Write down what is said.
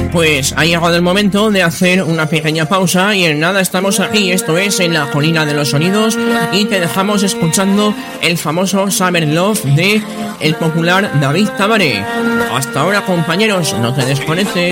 Pues ha llegado el momento de hacer una pequeña pausa y en nada estamos aquí, esto es En la Colina de los Sonidos, y te dejamos escuchando el famoso Summer Love de el popular David Tabaré. Hasta ahora, compañeros, no te desconectes.